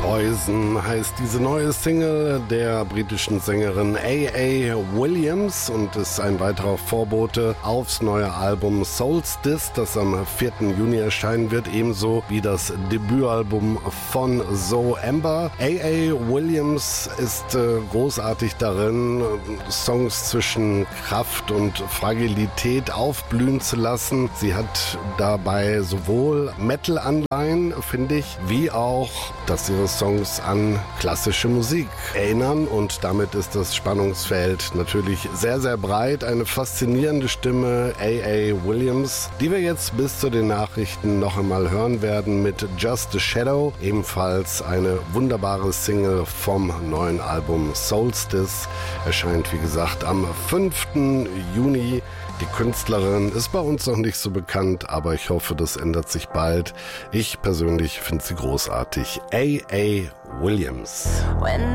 Poison heißt diese neue Single der britischen Sängerin A.A. Williams und ist ein weiterer Vorbote aufs neue Album Solstice, das am 4. Juni erscheinen wird, ebenso wie das Debütalbum von Zoe Amber. A.A. Williams ist großartig darin, Songs zwischen Kraft und Fragilität aufblühen zu lassen. Sie hat dabei sowohl Metal-Anleihen, finde ich, wie auch, dass ihre Songs an klassische Musik erinnern und damit ist das Spannungsfeld natürlich sehr, sehr breit. Eine faszinierende Stimme, A.A. Williams, die wir jetzt bis zu den Nachrichten noch einmal hören werden mit Just a Shadow, ebenfalls eine wunderbare Single vom neuen Album Solstice, erscheint wie gesagt am 5. Juni. Die Künstlerin ist bei uns noch nicht so bekannt, aber ich hoffe, das ändert sich bald. Ich persönlich finde sie großartig. A.A. Williams. When